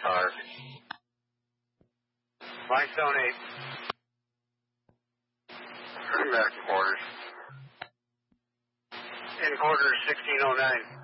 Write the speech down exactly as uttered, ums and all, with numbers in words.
car. Limestone eight. Turn back quarters. In quarters sixteen oh nine.